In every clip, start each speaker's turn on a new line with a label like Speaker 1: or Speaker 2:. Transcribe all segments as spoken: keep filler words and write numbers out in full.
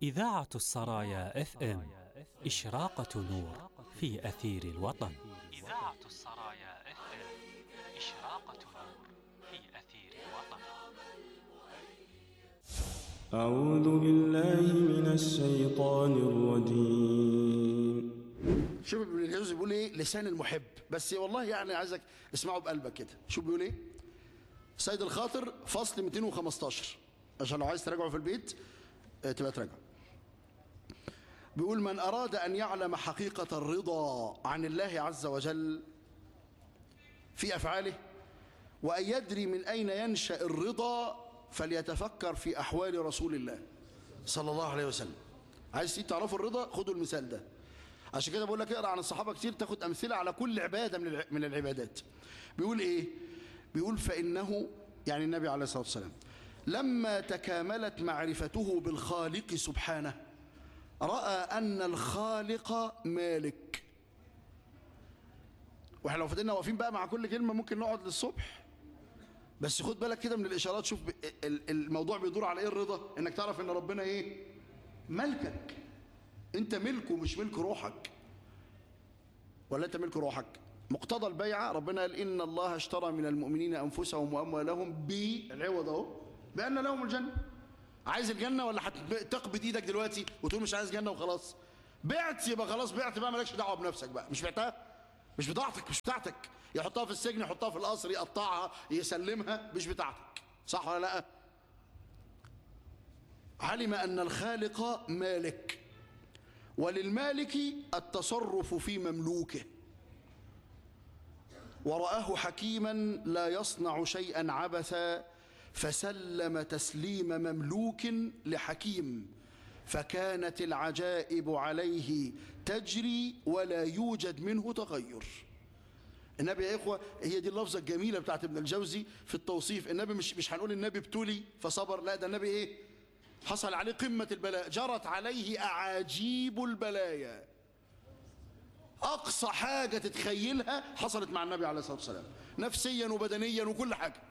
Speaker 1: إذاعة السرايا اف ام إشراقة نور في أثير الوطن. إذاعة السرايا اف ام إشراقة نور في أثير الوطن.
Speaker 2: أعوذ بالله من الشيطان الرجيم.
Speaker 3: شوف ابن الجوزي بيقول ايه؟ لسان المحب. بس والله يعني عايزك اسمعه بقلبك كده. شوف بيقول ايه؟ سيد الخاطر فصل مئتين وخمستاشر، عشان لو عايز تراجعه في البيت تبقى تراجعه. بيقول: من أراد أن يعلم حقيقة الرضا عن الله عز وجل في أفعاله، وأن يدري من أين ينشأ الرضا، فليتفكر في أحوال رسول الله صلى الله عليه وسلم. عايز تعرفوا الرضا؟ خدوا المثال ده. عشان كده بقول لك اقرأ عن الصحابة كتير، تاخد أمثلة على كل عبادة من العبادات. بيقول إيه؟ بيقول: فإنه يعني النبي عليه الصلاة والسلام لما تكاملت معرفته بالخالق سبحانه رأى أن الخالق مالك. واحنا لو فضلنا واقفين بقى مع كل كلمة ممكن نقعد للصبح، بس خد بالك كده من الإشارات. شوف الموضوع بيدور على إيه؟ الرضا، إنك تعرف إن ربنا إيه؟ ملكك. أنت ملكه، مش ملك روحك. ولا أنت ملك روحك؟ مقتضى البيعة ربنا قال: إن الله اشترى من المؤمنين أنفسهم وأموالهم بالعوض أهو بأن لهم الجنة. عايز الجنة ولا هتقبض إيدك دلوقتي وتقول مش عايز جنة وخلاص؟ بعت يبقى خلاص، بعت بقى، مالكش دعوة بنفسك بقى. مش بعتها، مش بتاعتك، مش بتاعتك. يحطها في السجن، يحطها في القصر، يقطعها، يسلمها، مش بتاعتك. صح ولا لا؟ علم أن الخالق مالك، وللمالك التصرف في مملوكه، ورآه حكيما لا يصنع شيئا عبثا، فسلم تسليم مملوك لحكيم، فكانت العجائب عليه تجري ولا يوجد منه تغير. النبي يا إخوة، هي دي اللفظة الجميلة بتاعت ابن الجوزي في التوصيف. النبي مش مش هنقول النبي ابتلي فصبر، لا، ده النبي إيه؟ حصل عليه قمة البلاء، جرت عليه أعاجيب البلايا. أقصى حاجة تتخيلها حصلت مع النبي عليه الصلاة والسلام، نفسيا وبدنيا وكل حاجة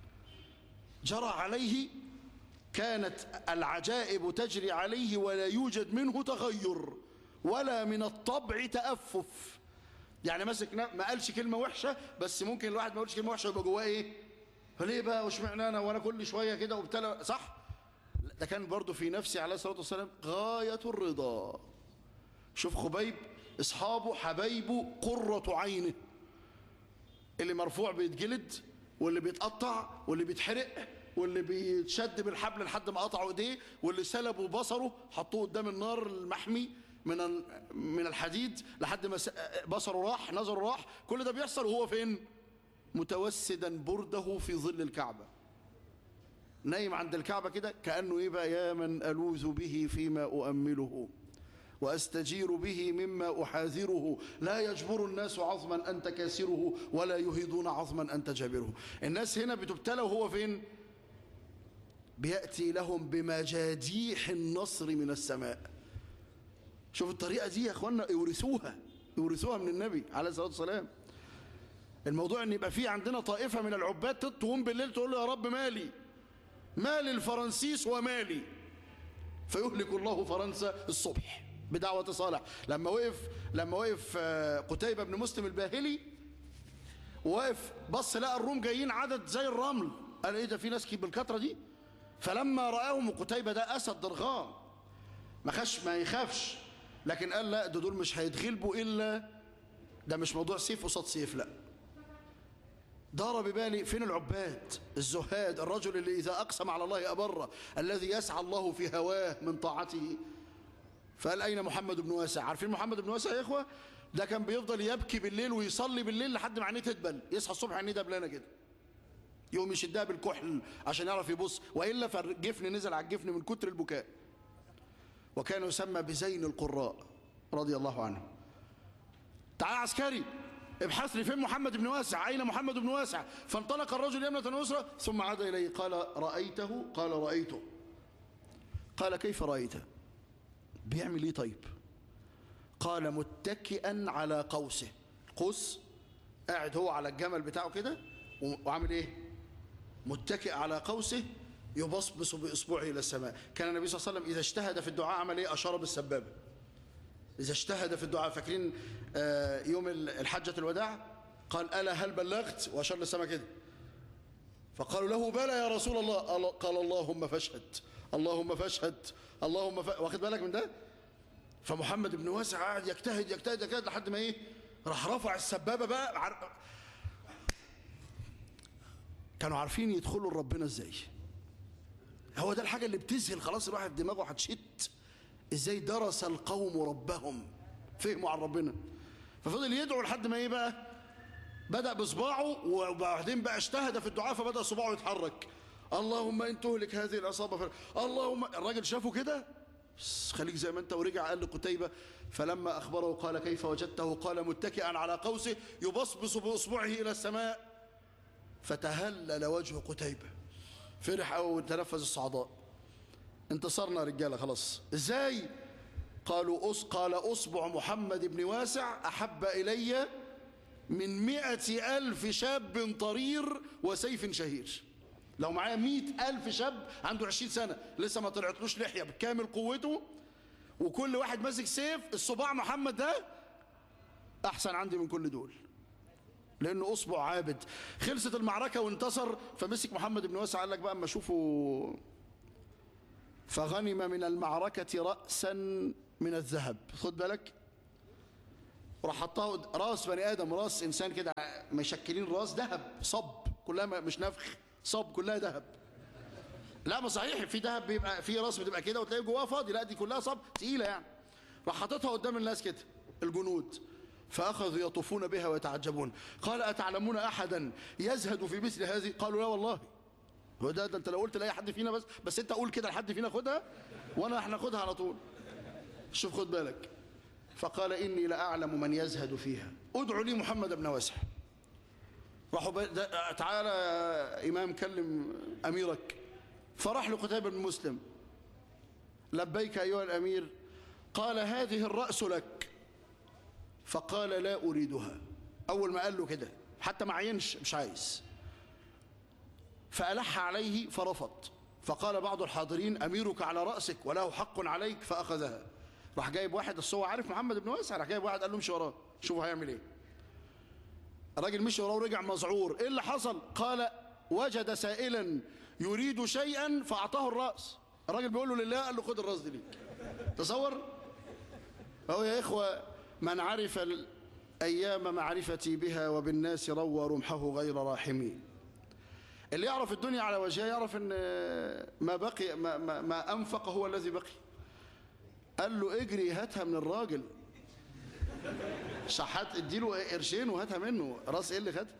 Speaker 3: جرى عليه. كانت العجائب تجري عليه ولا يوجد منه تغير ولا من الطبع تأفف. يعني مسك ما قالش كلمة وحشة، بس ممكن الواحد ما يقولش كلمة وحشة ويبقى جواه ايه؟ فليه بقى واشمعنى انا وانا كل شوية كده وبتلا؟ صح؟ ده كان برضو في نفسه عليه الصلاة والسلام غاية الرضا. شوف خبيب، اصحابه حبايبه قرة عينه، اللي مرفوع بيتجلد، واللي بيتقطع، واللي بيتحرق، واللي بيتشد بالحبل لحد ما قطعوا ايديه، واللي سلبوا بصره حطوه قدام النار المحمي من من الحديد لحد ما بصره راح، نظره راح. كل ده بيحصل وهو فين؟ متوسدا برده في ظل الكعبة، نايم عند الكعبة كده كأنه ايه بقى؟ يا من ألوذ به فيما أؤمله وأستجير به مما أحاذره، لا يجبر الناس عظما أنت كاسره ولا يهيدون عظما أنت جابره. الناس هنا بتبتلى وهو فين؟ بيأتي لهم بمجاديح النصر من السماء. شوف الطريقة دي يا أخوانا، يورثوها يورثوها من النبي عليه الصلاة والسلام. الموضوع أن يبقى فيه عندنا طائفة من العباد تقوم بالليل تقول له: يا رب مالي مال الفرنسيس ومالي، فيهلك الله فرنسا الصبح بدعوة صالح. لما وقف لما وقف قتيبة بن مسلم الباهلي، وقف بص لقى الروم جايين عدد زي الرمل، قال: ايه ده؟ في ناس بالكترة دي؟ فلما رآهم، قتيبة ده أسد ضرغام، ما خش ما يخافش، لكن قال: لا، ده دول مش هيتغلبوا إلا ده، مش موضوع سيف قصاد سيف، لا. دار ببالي فين العباد الزهاد، الرجل اللي إذا أقسم على الله أبره، الذي يسعى الله في هواه من طاعته. فقال: أين محمد بن واسع؟ عارفين محمد بن واسع يا إخوة؟ ده كان بيفضل يبكي بالليل ويصلي بالليل لحد ما عينيه تدبل، يصحى الصبح عينيه دبلانة كده، يقوم يشدها بالكحل عشان يعرف يبص، وإلا فالجفن نزل على الجفن من كتر البكاء. وكان يسمى بزين القراء رضي الله عنه. تعال عسكري، ابحث لي فين محمد بن واسع، أين محمد بن واسع؟ فانطلق الرجل يمنة ويسرى ثم عاد إليه، قال: رأيته؟ قال: رأيته. قال: كيف رأيته؟ بيعمل ايه طيب؟ قال: متكئا على قوسه. قوس، قاعد هو على الجمل بتاعه كده وعامل ايه؟ متكئ على قوسه يبصبص بإصبعه إلى السماء. كان النبي صلى الله عليه وسلم إذا اجتهد في الدعاء عمل إيه؟ أشار بالسبابة. إذا اجتهد في الدعاء، فاكرين يوم الحجة الوداع قال ألا هل بلغت؟ وأشار للسماء كده، فقالوا له بلى يا رسول الله، قال اللهم فاشهد اللهم فاشهد اللهم ف... واخد بالك من ده؟ فمحمد بن واسع قاعد يجتهد يجتهد يجتهد لحد ما ايه؟ راح رفع السبابه بقى. عر... كانوا عارفين يدخلوا لربنا ازاي. هو ده الحاجه اللي بتذهل خلاص الواحد دماغه هتشت. ازاي درس القوم ربهم، فهموا عن ربنا. ففضل يدعو لحد ما ايه بقى؟ بدأ بصباعه وبعدين بقى اجتهد في الدعاء فبدأ صباعه يتحرك. اللهم ان تهلك هذه العصابه ف... اللهم. الراجل شافه كده خليك زي ما انت، ورجع قال لقتيبة فلما اخبره قال كيف وجدته؟ قال متكئا على قوسه يبصبص باصبعه الى السماء. فتهلل وجه قتيبة، فرح قوي وتنفذ الصعداء. انتصرنا رجاله خلاص. ازاي؟ قالوا أص... قال اصبع محمد بن واسع احب الي من مئة ألف شاب طرير وسيف شهير. لو معايا مئة ألف شاب عنده عشرين سنة لسه ما طلعتلوش لحية بكامل قوته وكل واحد ماسك سيف، الصباع محمد ده أحسن عندي من كل دول، لأنه أصبع عابد. خلصت المعركة وانتصر، فمسك محمد بن واسع قال لك بقى أما أشوفه. فغنم من المعركة رأسا من الذهب. خد بالك، وراح حطها راس بني ادم، راس انسان كده مشكلين راس ذهب، صب كلها مش نفخ، صب كلها ذهب. لا ما صحيح، في ذهب بيبقى في راس بتبقى كده وتلاقي جواها فاضي، لا دي كلها صب تقيله يعني. راح حاططها قدام الناس كده الجنود، فاخذوا يطوفون بها ويتعجبون. قال اتعلمون احدا يزهد في مثل هذه؟ قالوا لا والله. هو ده, ده انت لو قلت لاي حد فينا بس بس انت قول كده لحد فينا خدها وانا هناخدها على طول. شوف خد بالك. فقال إني لأعلم من يزهد فيها، ادعوا لي محمد بن واسع. راحوا ب... تعالى يا إمام كلم أميرك. فراح لقتيبة بن مسلم، لبيك أيها الأمير. قال هذه الرأس لك. فقال لا أريدها. أول ما قال له كده حتى ما عينش مش عايز. فألح عليه فرفض. فقال بعض الحاضرين أميرك على رأسك وله حق عليك، فأخذها. راح جايب واحد، اصل هو عارف محمد بن واسع، راح جايب واحد قال له امشي وراه شوفوا هيعمل ايه. الراجل مشي وراه ورجع مذعور. ايه اللي حصل؟ قال وجد سائلا يريد شيئا فاعطاه الراس. الراجل بيقول له لله، قال له خد الراس دي ليك. تصور. اهو يا اخوه، من عرف الايام معرفتي بها وبالناس روى رمحه غير راحمي. اللي يعرف الدنيا على وجهها يعرف ان ما بقي ما, ما, ما انفق هو الذي بقي. قال له اجري هاتها من الراجل، شحات اديله قرشين وهاتها منه، راس ايه اللي خدها؟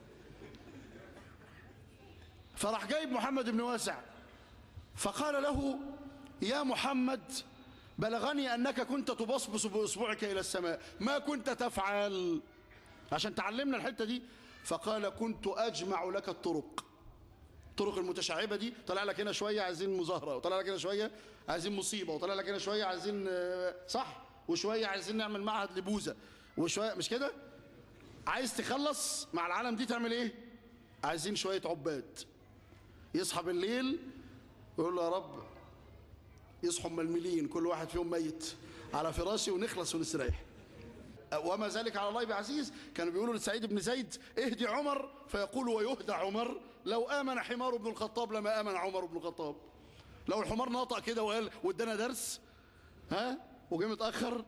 Speaker 3: فراح جايب محمد بن واسع فقال له يا محمد بلغني انك كنت تبصبص باصبعك الى السماء، ما كنت تفعل؟ عشان تعلمنا الحته دي. فقال كنت اجمع لك الطرق، الطرق المتشعبه دي، طلع لك هنا شويه عايزين مظاهره، وطلع لك هنا شويه عايزين مصيبه، وطلع لك هنا شويه عايزين صح، وشويه عايزين نعمل معهد لبوذا، وشويه مش كده. عايز تخلص مع العالم دي تعمل ايه؟ عايزين شويه عباد يصحى بالليل يقول له يا رب يصحوا ململين كل واحد فيهم ميت على فراشي ونخلص ونستريح. وما ذلك على الله بعزيز. كانوا بيقولوا لسعيد بن زيد اهدي عمر، فيقول ويهدى عمر لو آمن حمار بن الخطاب لما آمن عمر بن الخطاب. لو الحمار نطق كده وقال وادانا درس ها وجه متأخر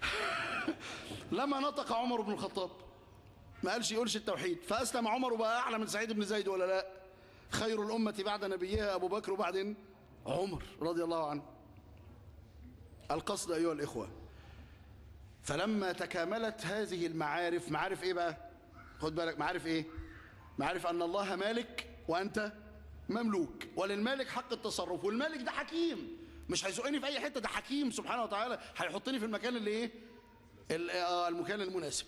Speaker 3: لما نطق عمر بن الخطاب ما قالش يقولش التوحيد، فأسلم عمر وبقى أعلى من سعيد بن زيد ولا لا؟ خير الأمة بعد نبيها أبو بكر وبعدين عمر رضي الله عنه. القصد أيها الإخوة، فلما تكاملت هذه المعارف، معارف ايه بقى؟ خد بالك، معارف ايه؟ معارف ان الله مالك وانت مملوك، وللمالك حق التصرف، والمالك ده حكيم مش هيزقني في اي حته، ده حكيم سبحانه وتعالى هيحطني في المكان اللي ايه؟ المكان المناسب.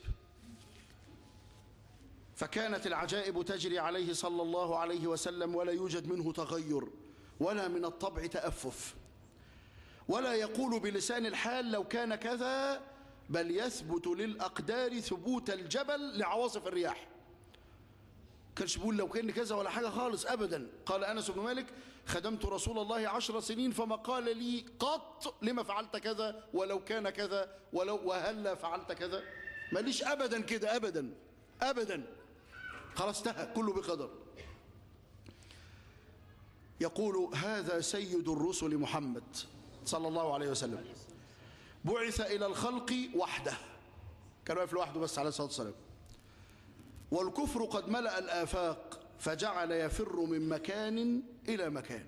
Speaker 3: فكانت العجائب تجري عليه صلى الله عليه وسلم ولا يوجد منه تغير ولا من الطبع تأفف، ولا يقول بلسان الحال لو كان كذا، بل يثبت للأقدار ثبوت الجبل لعواصف الرياح. كانش بيقول لو كان كذا ولا حاجة خالص أبدا. قال أنس بن مالك خدمت رسول الله عشر سنين فما قال لي قط لما فعلت كذا ولو كان كذا ولو وهلا فعلت كذا، ماليش أبدا كده أبدا أبدا، خلاص انتهى كله بقدر. يقول هذا سيد الرسل محمد صلى الله عليه وسلم بعث إلى الخلق وحده، كان واقف لوحده بس عليه الصلاة والسلام، والكفر قد ملأ الآفاق فجعل يفر من مكان إلى مكان.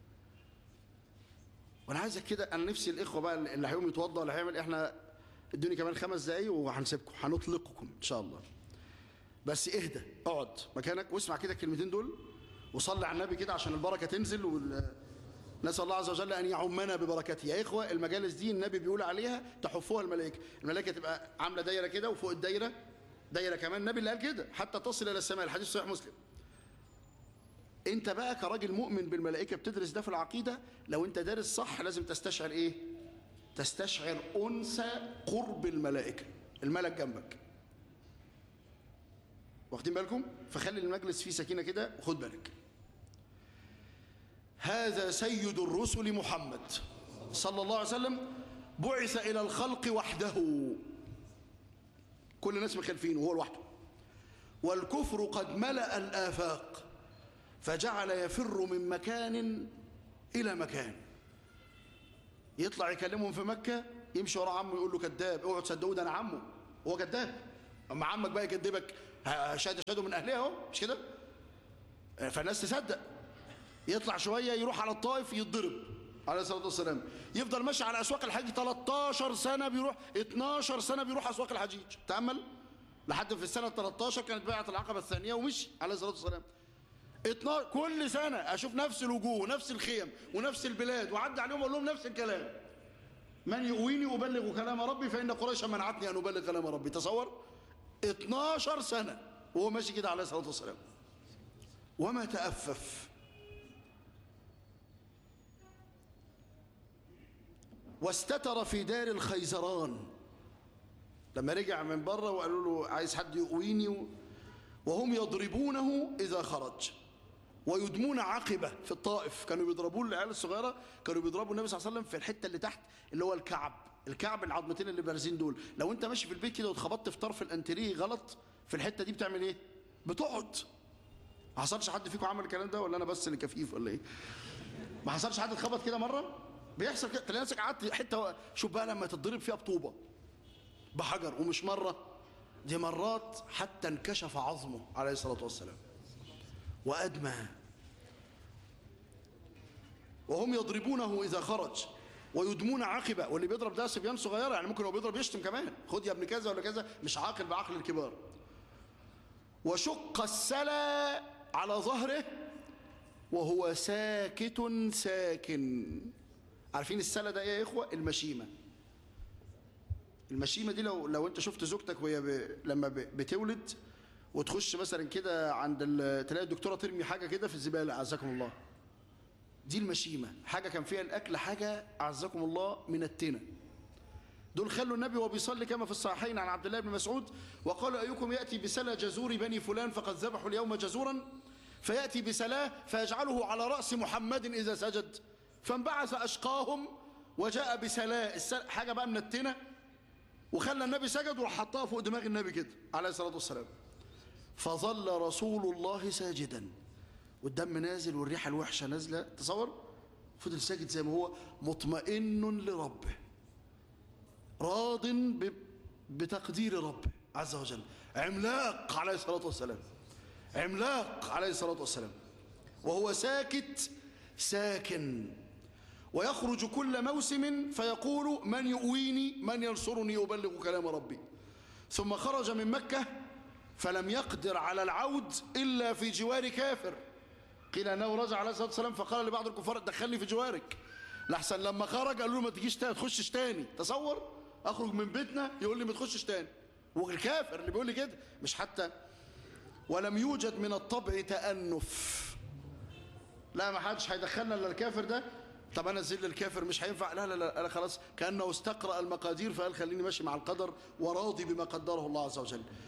Speaker 3: وأنا عايزك كده، أنا نفسي الإخوة بقى اللي هيقوم يتوضأ ولا هيعمل، إحنا ادوني كمان خمس دقايق وهنسيبكم هنطلقكم إن شاء الله، بس اهدى اقعد مكانك واسمع كده الكلمتين دول وصلي على النبي كده عشان البركة تنزل، ونسأل الله عز وجل أن يعمنا ببركته. يا إخوة المجالس دي النبي بيقول عليها تحفوها الملائكة، الملائكة تبقى عاملة دايرة كده وفوق الدايرة دايرة كمان، النبي اللي قال كده حتى تصل إلى السماء، الحديث صحيح مسلم. انت بقى كراجل مؤمن بالملائكة بتدرس ده في العقيدة، لو انت دارس صح لازم تستشعر ايه؟ تستشعر أنس قرب الملائكة، الملك جنبك، واخدين بالكم؟ فخلي المجلس فيه سكينة كده وخد بالك. هذا سيد الرسل محمد صلى الله عليه وسلم بعث إلى الخلق وحده، كل الناس مخالفين وهو لوحده، والكفر قد ملأ الآفاق فجعل يفر من مكان إلى مكان. يطلع يكلمهم في مكة يمشي ورا عمه يقول له كذاب، اوعوا تصدقوه ده انا عمه، هو كذاب. اما عمك بقى يكذبك شهاده شهاده من اهلها اهو، مش كده؟ فالناس تصدق. يطلع شويه يروح على الطائف يتضرب عليه الصلاه والسلام، يفضل ماشي على اسواق الحج ثلاثة عشر سنه بيروح، اتناشر سنه بيروح اسواق الحجيج، تامل لحد في السنه ثلاثة عشر كانت بيعه العقبه الثانيه ومشي عليه الصلاه والسلام. اتناشر كل سنه اشوف نفس الوجوه ونفس الخيم ونفس البلاد وعدي عليهم اقول لهم نفس الكلام، من يؤويني أبلغ كلام ربي فإن قريشا منعتني أن أبلغ كلام ربي. تصور اتناشر سنة وهو ماشي كده عليه الصلاة والسلام وما تأفف. واستتر في دار الخيزران لما رجع من بره وقالوا له عايز حد يؤويني، وهم يضربونه إذا خرج ويدمون عقبة في الطائف، كانوا بيضربوه العيال الصغيرة، كانوا بيضربوا النبي صلى الله عليه وسلم في الحتة اللي تحت اللي هو الكعب، الكعب العظمتين اللي بارزين دول. لو انت ماشي في البيت كده واتخبطت في طرف الانتريه غلط في الحتة دي بتعمل ايه؟ بتقعد. ما حصلش حد فيكم عمل الكلام ده ولا انا بس اللي كفيف ولا ايه؟ ما حصلش حد اتخبط كده مرة؟ بيحصل كده، تلاقي نفسك قعدت حتة. شوف بقى لما تتضرب فيها بطوبة بحجر، ومش مرة دي مرات حتى انكشف عظمه عليه الصلاة والسلام وأدمى. وهم يضربونه إذا خرج ويدمون عقبة، واللي بيضرب ده صبيان صغيرة، يعني ممكن هو بيضرب يشتم كمان، خد يا ابن كذا ولا كذا، مش عاقل بعقل الكبار. وشق السلا على ظهره وهو ساكت ساكن. عارفين السلا ده ايه يا إخوة؟ المشيمة. المشيمة دي لو لو انت شفت زوجتك وهي ب... لما ب... بتولد وتخش مثلا كده عند ال... تلاقي الدكتورة ترمي حاجة كده في الزبالة أعزكم الله، دي المشيمة، حاجة كان فيها الأكل، حاجة أعزكم الله من التنة. دول خلوا النبي وبيصلي كما في الصحيحين عن عبد الله بن مسعود وقال أيكم يأتي بسلا جزور بني فلان فقد ذبحوا اليوم جزورا، فيأتي بسلاه فيجعله على رأس محمد إذا سجد، فانبعث أشقاهم وجاء بسلاه السل... حاجة بقى من التنة، وخلى النبي سجد وراح حطها فوق دماغ النبي كده عليه الصلاة والسلام. فظل رسول الله ساجدا والدم نازل والريحة الوحشة نازلة، تصور، فضل ساجد زي ما هو مطمئن لربه راض بتقدير ربه عز وجل. عملاق عليه الصلاة والسلام، عملاق عليه الصلاة والسلام، وهو ساكت ساكن. ويخرج كل موسم فيقول من يؤويني من ينصرني أبلغ كلام ربي. ثم خرج من مكة فلم يقدر على العود إلا في جوار كافر. قيل أنه رجع عليه الصلاة والسلام فقال لبعض الكفار دخلني في جوارك، لحسن لما خرج قالوا له ما تجيش تاني تخشش تاني. تصور أخرج من بيتنا يقول لي ما تخشش تاني، والكافر اللي بيقول لي كده مش حتى. ولم يوجد من الطبع تأنف، لا ما حدش هيدخلنا الا الكافر ده، طب انا ذل الكافر مش هينفع، لا لا لا انا خلاص كانه استقرأ المقادير فقال خليني ماشي مع القدر وراضي بما قدره الله عز وجل.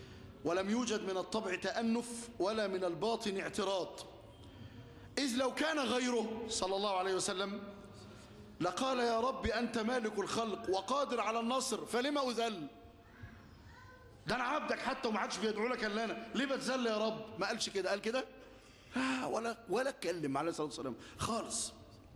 Speaker 3: ولم يوجد من الطبع تأنف ولا من الباطن اعتراض، إذ لو كان غيره صلى الله عليه وسلم لقال يا رب أنت مالك الخلق وقادر على النصر فلما أذل؟ ده أنا عبدك حتى وما حدش بيدعو لك إلا أنا، ليه بتذل يا رب؟ ما قالش كده، قال كده آه ولا ولا اتكلم عليه الصلاة والسلام خالص.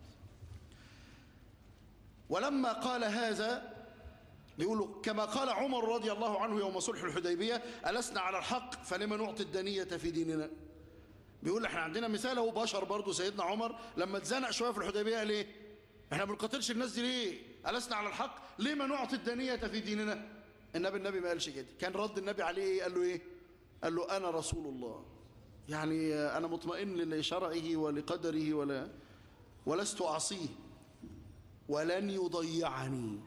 Speaker 3: ولما قال هذا يقولوا كما قال عمر رضي الله عنه يوم صلح الحديبية ألسنا على الحق فلما نعطي الدنية في ديننا؟ بيقول احنا عندنا مثال هو بشر برضه سيدنا عمر لما اتزنق شويه في الحديبيه قال ايه؟ احنا ما بنقاتلش الناس دي ليه؟ ألسنا على الحق؟ ليه ما نعطي الدنية في ديننا؟ النبي النبي ما قالش كده، كان رد النبي عليه ايه؟ قال له ايه؟ قال له انا رسول الله، يعني انا مطمئن لشرعه ولقدره ولا ولست اعصيه ولن يضيعني.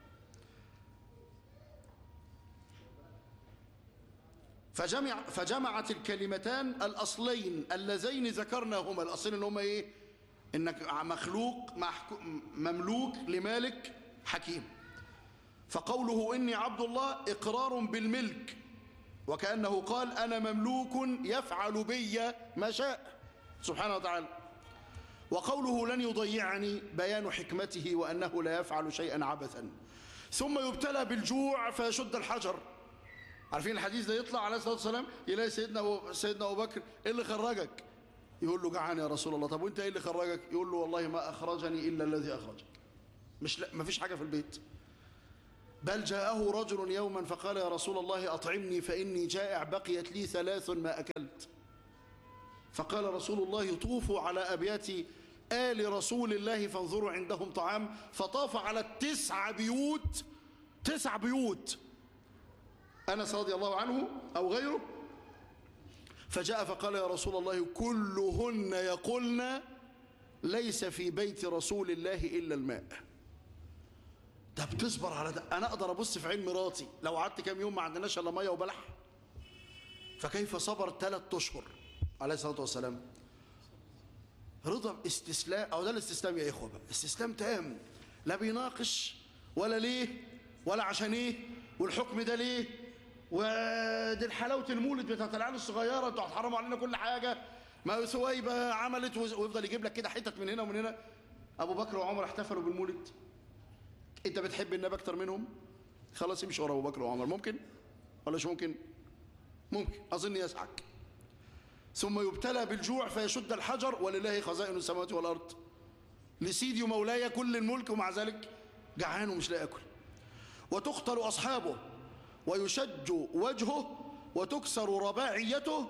Speaker 3: فجمع فجمعت الكلمتان الأصلين اللذين ذكرناهما، الأصلين اللي هما إيه؟ إنك مخلوق مملوك لمالك حكيم. فقوله إني عبد الله إقرار بالملك، وكأنه قال أنا مملوك يفعل بي ما شاء سبحانه وتعالى. وقوله لن يضيعني بيان حكمته وأنه لا يفعل شيئا عبثا. ثم يبتلى بالجوع فيشد الحجر. عارفين الحديث ده يطلع عليه الصلاة والسلام يلاقي سيدنا أبو, سيدنا أبو بكر إيه اللي خرجك؟ يقول له جعان يا رسول الله. طب وانت إيه اللي خرجك؟ يقول له والله ما أخرجني إلا الذي أخرجك، مش لا ما فيش حاجة في البيت. بل جاءه رجل يوما فقال يا رسول الله أطعمني فإني جائع بقيت لي ثلاث ما أكلت. فقال رسول الله طوفوا على أبيات آل رسول الله فانظروا عندهم طعام. فطاف على التسع بيوت، تسع بيوت أنس رضي الله عنه أو غيره، فجاء فقال يا رسول الله كلهن يقولن ليس في بيت رسول الله إلا الماء. ده بتصبر على ده؟ أنا أقدر أبص في عين مراتي لو قعدت كام يوم ما عندناش إلا مية وبلح؟ فكيف صبر ثلاث أشهر عليه الصلاة والسلام؟ رضا استسلام، أو ده الاستسلام يا إخوة بقى، استسلام تام، لا بيناقش ولا ليه ولا عشان إيه والحكم ده ليه ودي حلاوة المولد بتاعت العيال الصغيرة انتوا هتحرموا علينا كل حاجة، ما سويبة عملت ويفضل يجيب لك كده حتت من هنا ومن هنا. أبو بكر وعمر احتفلوا بالمولد، أنت بتحب النبي أكتر منهم؟ خلاص يمشي ورا أبو بكر وعمر، ممكن ولا مش ممكن؟ ممكن، أظن يسعك. ثم يبتلى بالجوع فيشد الحجر ولله خزائن السماوات والأرض، لسيدي ومولاي كل الملك ومع ذلك جعان ومش لاقي ياكل. وتقتل أصحابه ويشج وجهه وتكسر رباعيته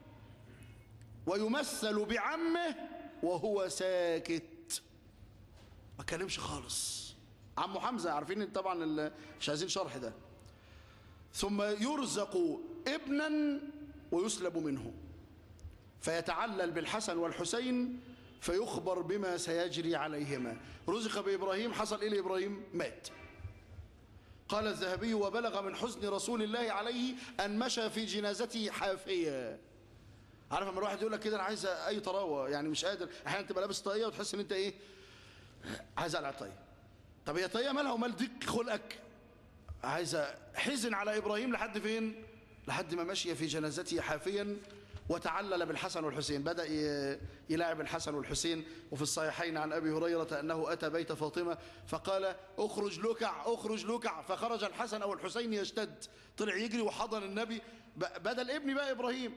Speaker 3: ويمثل بعمه وهو ساكت، ما كلمش خالص. عمه حمزة عارفين طبعا، مش عايزين شرح ده. ثم يرزق ابنا ويسلب منه فيتعلل بالحسن والحسين فيخبر بما سيجري عليهما. رزق بإبراهيم، حصل إيه لإبراهيم؟ مات. قال الذهبي وبلغ من حزن رسول الله عليه أن مشى في جنازته حافية. عارف لما الواحد يقول لك كده أنا عايز أي طراوة، يعني مش قادر، أحيانا تبقى لابس طاقية وتحس إن أنت إيه عايز أقلع طاقية. طب هي طاقية مالها ومال ضيق خلقك؟ عايز حزن على إبراهيم لحد فين؟ لحد ما مشي في جنازته حافيا وتعلل بالحسن والحسين، بدأ يلاعب الحسن والحسين. وفي الصحيحين عن أبي هريرة أنه أتى بيت فاطمة فقال أخرج لكع أخرج لكع، فخرج الحسن أو الحسين يشتد، طلع يجري وحضن النبي بدل ابني بقى إبراهيم.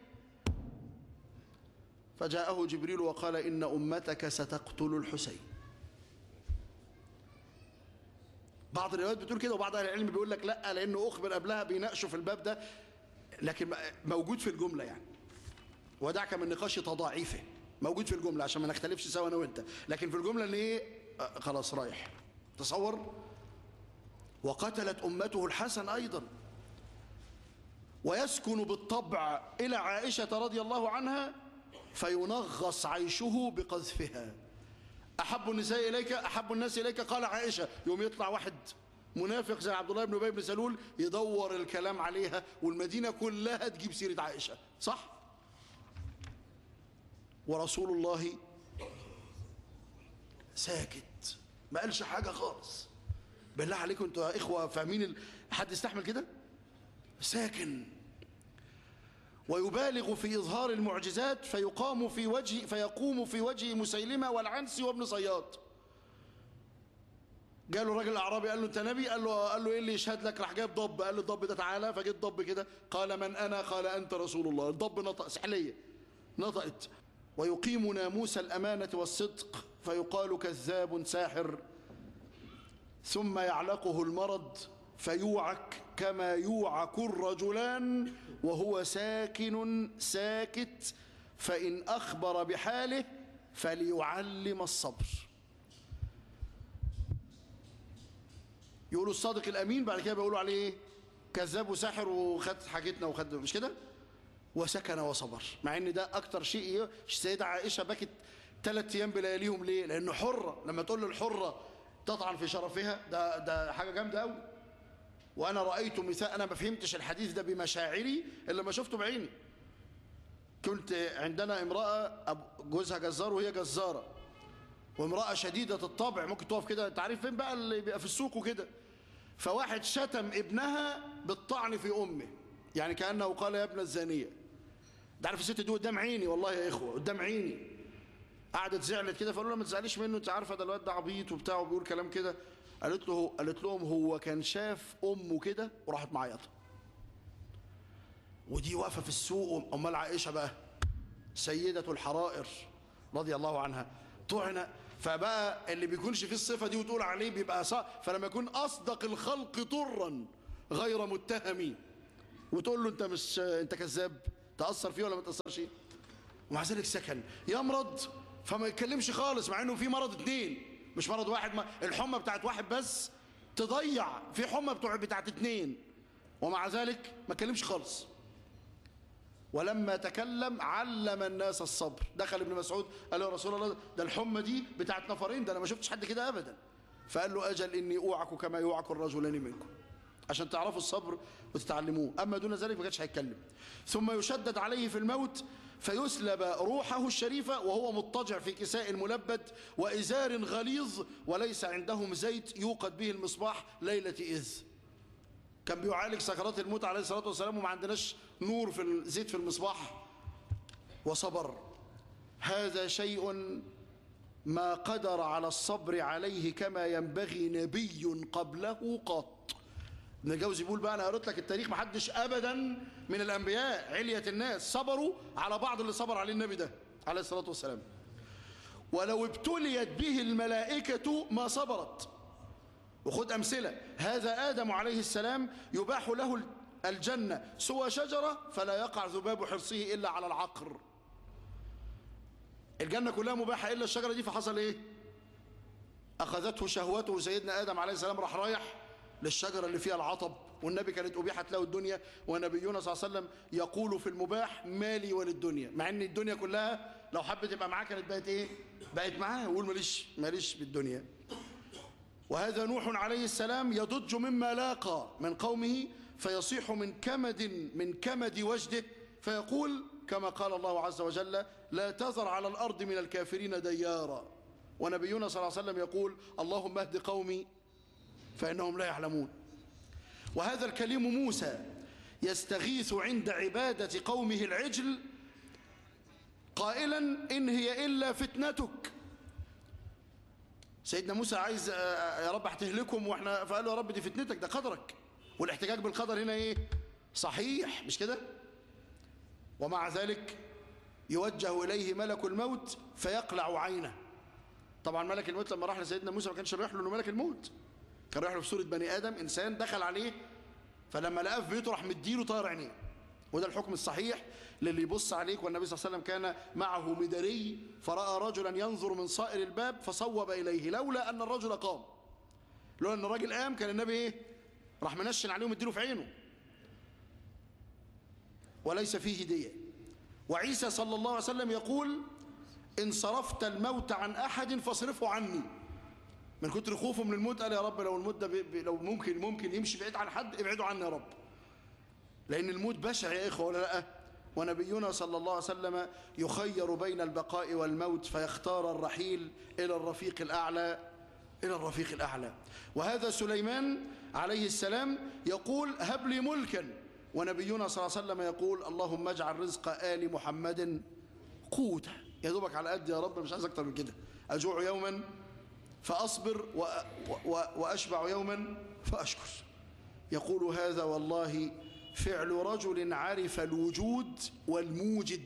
Speaker 3: فجاءه جبريل وقال إن أمتك ستقتل الحسين. بعض الروايات بتقول كده وبعض أهل العلم بيقول لك لا، لأنه أخبر قبلها بيناقشوا في الباب ده، لكن موجود في الجملة يعني، ودعك من نقاش تضاعيفه، موجود في الجملة عشان ما نختلفش سوا أنا وأنت، لكن في الجملة إن إيه آه خلاص رايح. تصور. وقتلت أمته الحسن أيضا. ويسكن بالطبع إلى عائشة رضي الله عنها فينغص عيشه بقذفها. أحب النساء إليك أحب الناس إليك قال عائشة، يوم يطلع واحد منافق زي عبد الله بن أبي بن سلول يدور الكلام عليها والمدينة كلها تجيب سيرة عائشة، صح؟ ورسول الله ساكت، ما قالش حاجة خالص. بالله عليكم انتوا يا إخوة فاهمين ال... حد يستحمل كده؟ ساكن. ويبالغ في إظهار المعجزات فيقام في وجه فيقوم في وجه مسيلمة والعنسي وابن صياد. قالوا الراجل الأعرابي قال له أنت نبي؟ قال له قال له إيه اللي يشهد لك؟ راح جايب ضب، قال له الضب ده تعالى، فجيت ضب كده، قال من أنا؟ قال أنت رسول الله. الضب نطق، سحلية نطقت. ويقيم ناموس الأمانة والصدق فيقال كذاب ساحر، ثم يعلقه المرض فيوعك كما يوعك الرجلان وهو ساكن ساكت، فإن أخبر بحاله فليعلم الصبر. يقولوا الصادق الأمين، بعد كده بيقولوا عليه ايه؟ كذاب وساحر وخد حاجتنا وخد، مش كده؟ وسكن وصبر. مع ان ده اكتر شيء. السيدة عائشة بكت ثلاث ايام بلياليهم. ليه؟ لانه حرة. لما تقول له الحرة تطعن في شرفها، ده ده حاجة جامدة قوي. وانا رأيت مثال، انا ما فهمتش الحديث ده بمشاعري الا ما شفته بعيني. كنت عندنا امرأة جوزها جزار وهي جزارة، وامرأة شديدة الطبع، ممكن تقف كده، انت عارف فين بقى اللي بيبقى في السوق وكده. فواحد شتم ابنها بالطعن في امه، يعني كأنه قال يا ابن الزانية. ده عارف الست دي قدام عيني، والله يا اخوة قدام عيني. قعدت زعلت كده، فقالوا لها ما تزعليش منه، انت عارفه ده الواد ده عبيط وبتاع وبيقول كلام كده. قالت له قالت لهم هو كان شاف امه كده وراحت معيطه. ودي واقفه في السوق. امال عائشه بقى سيده الحرائر رضي الله عنها طعن. فبقى اللي بيكونش فيه الصفه دي وتقول عليه بيبقى صح. فلما يكون اصدق الخلق طرا غير متهم وتقول له انت مش انت كذاب، تاثر فيه ولا ما تاثرش؟ ومع ذلك سكن. يمرض فما يتكلمش خالص، مع انه في مرض اتنين مش مرض واحد. ما الحمى بتاعت واحد بس تضيع، في حمى بتوع بتاعت اتنين، ومع ذلك ما اتكلمش خالص. ولما تكلم علم الناس الصبر. دخل ابن مسعود قال له يا رسول الله ده الحمى دي بتاعت نفرين، ده انا ما شفتش حد كده ابدا. فقال له اجل اني اوعك كما يوعك الرجلان منكم، عشان تعرفوا الصبر وتتعلموه. اما دون ذلك ما كانش هيتكلم. ثم يشدد عليه في الموت فيسلب روحه الشريفة وهو مضطجع في كساء ملبد وإزار غليظ، وليس عندهم زيت يوقد به المصباح ليلة إذ. كان بيعالج سكرات الموت عليه الصلاة والسلام وما عندناش نور في الزيت في المصباح، وصبر. هذا شيء ما قدر على الصبر عليه كما ينبغي نبي قبله قط. ابن الجوزي بيقول بقى انا قريت لك التاريخ، ما حدش ابدا من الانبياء علية الناس صبروا على بعض اللي صبر عليه النبي ده عليه الصلاة والسلام. ولو ابتليت به الملائكة ما صبرت. وخد امثلة. هذا آدم عليه السلام يباح له الجنة سوى شجرة فلا يقع ذباب حرصه إلا على العقر. الجنة كلها مباحة إلا الشجرة دي، فحصل إيه؟ أخذته شهوته. سيدنا آدم عليه السلام راح رايح للشجرة اللي فيها العطب، والنبي كانت أبيحت له الدنيا، ونبينا صلى الله عليه وسلم يقول في المباح مالي وللدنيا، مع ان الدنيا كلها لو حبت تبقى معاه كانت بقت ايه؟ بقت معاه. يقول ماليش ماليش بالدنيا. وهذا نوح عليه السلام يضج مما لاقى من قومه فيصيح من كمد من كمد وجده فيقول كما قال الله عز وجل لا تذر على الأرض من الكافرين ديارا. ونبينا صلى الله عليه وسلم يقول اللهم اهد قومي فإنهم لا يعلمون. وهذا الكليم موسى يستغيث عند عبادة قومه العجل قائلا إن هي إلا فتنتك. سيدنا موسى عايز يا رب هتهلكهم واحنا، فقال له يا رب دي فتنتك، ده قدرك. والاحتجاج بالقدر هنا ايه؟ صحيح مش كده؟ ومع ذلك يوجه إليه ملك الموت فيقلع عينه. طبعا ملك الموت لما راح لسيدنا موسى ما كانش رايح له انه ملك الموت، كان رايح له في صورة بني آدم إنسان دخل عليه، فلما لقاه في بيته راح مديله طاير عينيه. وده الحكم الصحيح للي يبص عليك. والنبي صلى الله عليه وسلم كان معه مدري فرأى رجلا ينظر من صائر الباب فصوب إليه لولا أن الرجل قام. لولا أن الرجل قام كان النبي إيه؟ راح منشن عليه ومديله في عينه. وليس فيه هدية. وعيسى صلى الله عليه وسلم يقول إن صرفت الموت عن أحد فاصرفه عني. من كتر خوفه من الموت قال يا رب لو الموت ده لو ممكن ممكن يمشي بعيد عن حد ابعده عني يا رب، لأن الموت بشع يا إخوة ولا لا؟ ونبينا صلى الله عليه وسلم يخير بين البقاء والموت فيختار الرحيل إلى الرفيق الأعلى إلى الرفيق الأعلى. وهذا سليمان عليه السلام يقول هب لي ملكا ونبينا صلى الله عليه وسلم يقول اللهم اجعل رزق آل محمد قوتا، يا دوبك على قد يا رب، مش عايز أكتر من كده. أجوع يوما فأصبر و... و... وأشبع يوما فأشكر. يقول هذا والله فعل رجل عرف الوجود والموجد.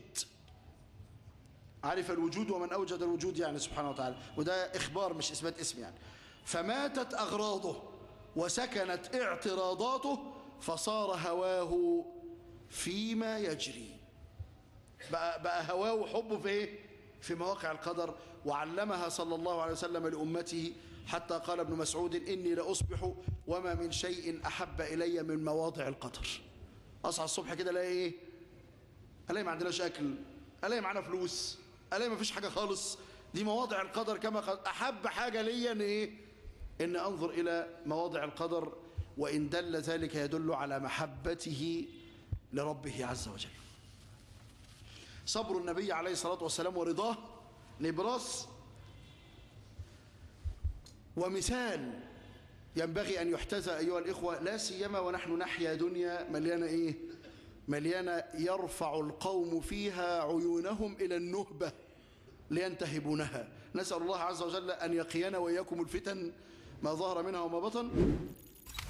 Speaker 3: عرف الوجود ومن أوجد الوجود يعني سبحانه وتعالى، وده إخبار مش إثبات اسم يعني. فماتت أغراضه وسكنت اعتراضاته فصار هواه فيما يجري. بقى, بقى هواه وحبه في ايه؟ في مواقع القدر. وعلمها صلى الله عليه وسلم لأمته حتى قال ابن مسعود إني لأصبح وما من شيء أحب إلي من مواضع القدر. أصحى الصبح كده ألاقي إيه؟ ألاقي ما عندناش أكل، ألاقي معنا فلوس، ألاقي ما فيش حاجة خالص. دي مواضع القدر. كما قال أحب حاجة لي إن إيه؟ إن أنظر إلى مواضع القدر، وإن دل ذلك يدل على محبته لربه عز وجل. صبر النبي عليه الصلاة والسلام ورضاه نبراس ومثال ينبغي أن يحتذى أيها الإخوة، لا سيما ونحن نحيا دنيا مليانة إيه؟ مليانة يرفع القوم فيها عيونهم إلى النهبة لينتهبونها. نسأل الله عز وجل أن يقينا وإياكم الفتن ما ظهر منها وما بطن.